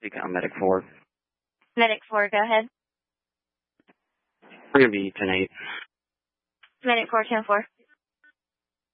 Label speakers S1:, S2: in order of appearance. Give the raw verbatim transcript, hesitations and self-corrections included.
S1: Speaking on Medic four.
S2: Medic four, go ahead.
S1: We're going to be ten eight.
S2: Medic four, ten four.